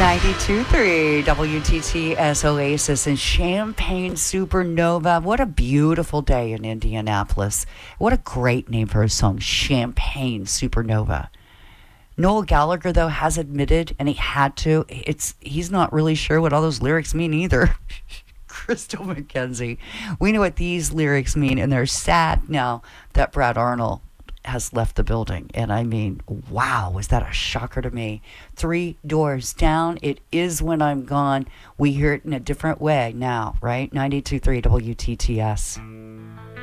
92.3 WTTS Oasis and Champagne Supernova. What a beautiful day in Indianapolis. What a great name for a song, Champagne Supernova. Noel Gallagher, though, has admitted, and he had to, he's not really sure what all those lyrics mean either. Crystal McKenzie, we know what these lyrics mean, and they're sad now that Brad Arnold has left the building. And I mean, wow, was that a shocker to me? 3 Doors Down, it is when I'm gone. We hear it in a different way now, right? 92.3 WTTS.